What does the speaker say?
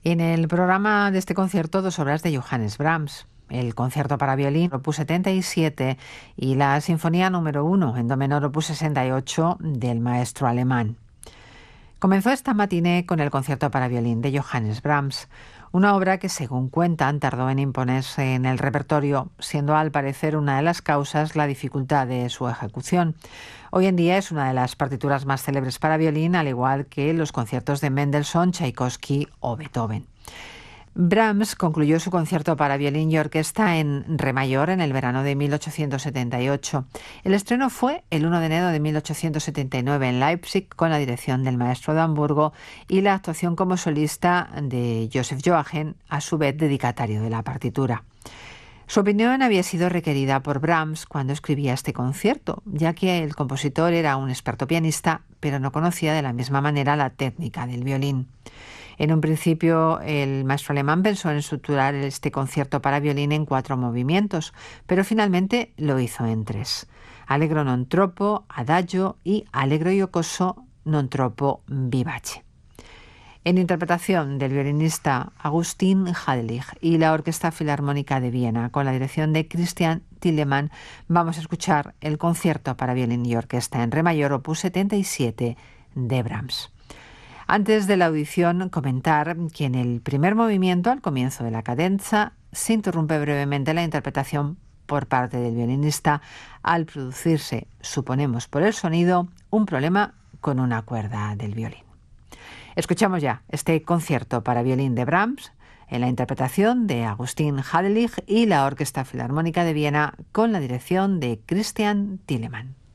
En el programa de este concierto, dos obras de Johannes Brahms: el concierto para violín opus 77 y la sinfonía número 1 en do menor opus 68 del maestro alemán. Comenzó esta matiné con el concierto para violín de Johannes Brahms, una obra que, según cuentan, tardó en imponerse en el repertorio, siendo al parecer una de las causas la dificultad de su ejecución. Hoy en día es una de las partituras más célebres para violín, al igual que los conciertos de Mendelssohn, Tchaikovsky o Beethoven. Brahms concluyó su concierto para violín y orquesta en re mayor en el verano de 1878. El estreno fue el 1 de enero de 1879 en Leipzig, con la dirección del maestro de Hamburgo y la actuación como solista de Joseph Joachim, a su vez dedicatario de la partitura. Su opinión había sido requerida por Brahms cuando escribía este concierto, ya que el compositor era un experto pianista, pero no conocía de la misma manera la técnica del violín. En un principio, el maestro alemán pensó en estructurar este concierto para violín en 4 movimientos, pero finalmente lo hizo en 3: Allegro non troppo, Adagio y Allegro giocoso non troppo vivace. En interpretación del violinista Augustin Hadelich y la Orquesta Filarmónica de Viena, con la dirección de Christian Thielemann, vamos a escuchar el concierto para violín y orquesta en re mayor opus 77 de Brahms. Antes de la audición, comentar que en el primer movimiento, al comienzo de la cadenza, se interrumpe brevemente la interpretación por parte del violinista al producirse, suponemos por el sonido, un problema con una cuerda del violín. Escuchamos ya este concierto para violín de Brahms en la interpretación de Augustin Hadelich y la Orquesta Filarmónica de Viena, con la dirección de Christian Thielemann.